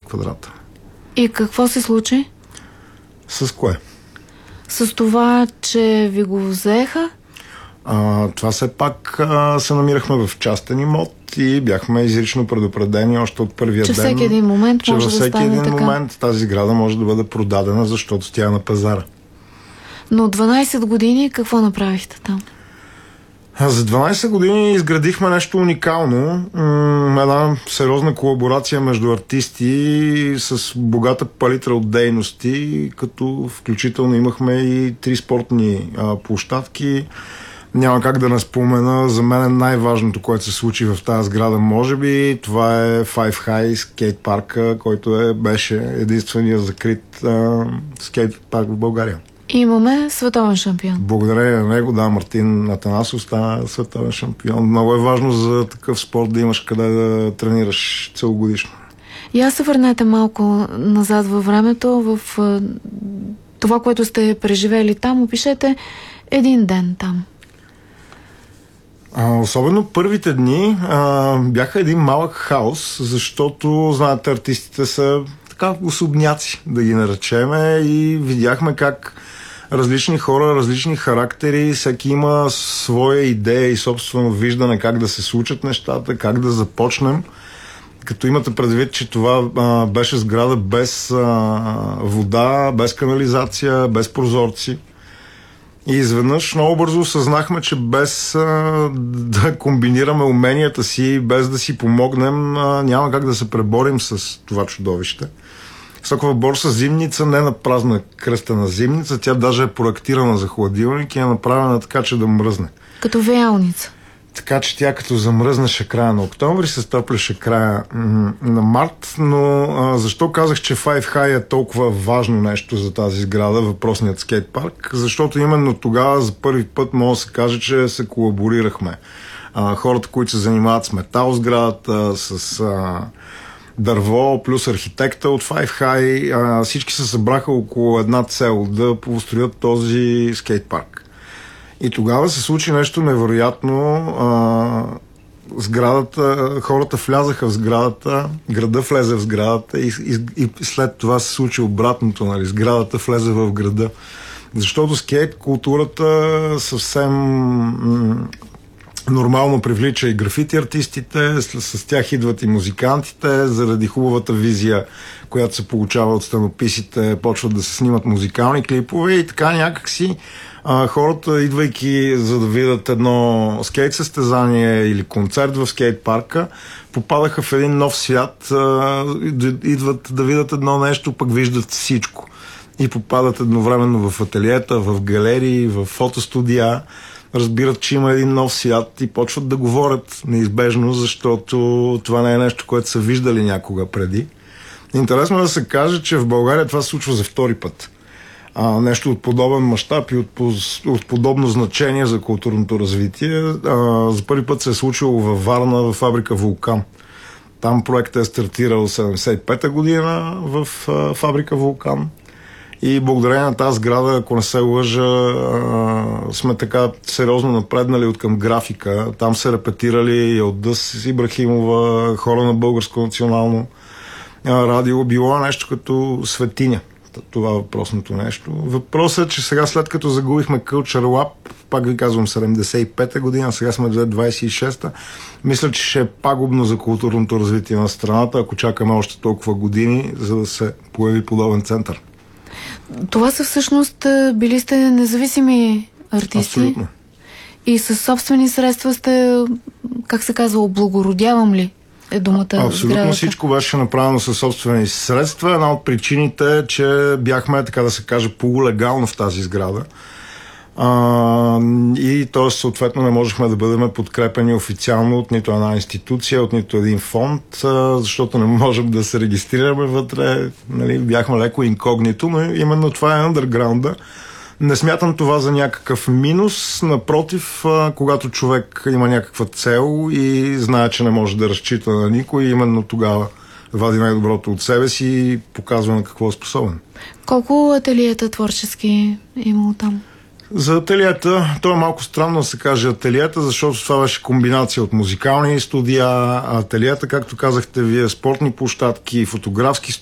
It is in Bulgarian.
квадрата. И какво се случи? С кое? С това, че ви го взеха? Това все пак се намирахме в частен имот и бяхме изрично предупредени още от първия ден, всеки един момент може да стане така. Във всеки един момент тази сграда може да бъде продадена, защото тя е на пазара. Но 12 години какво направихте там? За 12 години изградихме нещо уникално. Една сериозна колаборация между артисти с богата палитра от дейности, като включително имахме и 3 спортни площадки. Няма как да не спомена, за мен най-важното, което се случи в тази сграда, може би, това е Five High скейт парка, който беше единствения закрит скейт парк в България. Имаме световен шампион. Благодарение на него, да, Мартин Атанасов стана световен шампион. Много е важно за такъв спорт да имаш къде да тренираш целогодишно. И аз се върнете малко назад във времето, в това, което сте преживели там. Опишете един ден там. Особено първите дни бяха един малък хаос, защото, знаете, артистите са така особняци, да ги наречеме, и видяхме как различни хора, различни характери, всеки има своя идея и собствено виждане как да се случат нещата, как да започнем. Като имате предвид, че това беше сграда без вода, без канализация, без прозорци. И изведнъж много бързо осъзнахме, че без да комбинираме уменията си, без да си помогнем, няма как да се преборим с това чудовище. Сокова борса зимница не е на празна кръстена зимница, тя даже е проектирана за хладилник и е направена така, че да мръзне. Като веялница. Така че тя като замръзнеше края на октомври, се стопляше края на март, но защо казах, че Five High е толкова важно нещо за тази сграда, въпросният скейт парк? Защото именно тогава за първи път може да се каже, че се колаборирахме. Хората, които се занимават с метал сградата, с дърво, плюс архитекта от Five High, всички се събраха около една цел да построят този скейт парк. И тогава се случи нещо невероятно. Сградата, хората влязаха в сградата, града влезе в сградата и след това се случи обратното, нали? Сградата влезе в града. Защото скейт културата съвсем нормално привлича и графити артистите, с тях идват и музикантите, заради хубавата визия, която се получава от сценописите, почват да се снимат музикални клипове и така някакси хората, идвайки за да видят едно скейт състезание или концерт в скейт парка, попадаха в един нов свят, идват да видят едно нещо, пък виждат всичко. И попадат едновременно в ателиета, в галерии, в фотостудия, разбират, че има един нов свят и почват да говорят неизбежно, защото това не е нещо, което са виждали някога преди. Интересно е да се каже, че в България това се случва за втори път. Нещо от подобен мащаб и от подобно значение за културното развитие. За първи път се е случило във Варна, в фабрика Вулкан. Там проектът е стартирал 75-та година в фабрика Вулкан. И благодарение на тази сграда, ако не се лъжа, сме така сериозно напреднали от към графика. Там се репетирали и от Дъс Ибрахимова, хора на Българско национално радио. Било нещо като светиня. Това въпросното нещо. Въпросът е, че сега след като загубихме Culture Lab, пак ви казвам 75-та година, сега сме 26-та, мисля, че ще е пагубно за културното развитие на страната, ако чакаме още толкова години, за да се появи подобен център. Това са всъщност били сте независими артисти. Абсолютно. И със собствени средства сте, как се казва, облагородявам ли е думата? Абсолютно сградата? Всичко беше направено със собствени средства. Една от причините е, че бяхме, така да се каже, полулегално в тази сграда. И т.е. съответно не можехме да бъдем подкрепени официално от нито една институция, от нито един фонд, защото не можем да се регистрираме вътре. Нали, бяхме леко инкогнито, но именно това е андерграунда. Не смятам това за някакъв минус. Напротив, когато човек има някаква цел и знае, че не може да разчита на никой, именно тогава вади най-доброто от себе си и показва на какво е способен. Колко ателиета творчески е имало там? За ателиета, то е малко странно да се каже ателиета, защото това беше комбинация от музикални студия, ателиета, както казахте вие, спортни площадки, фотографски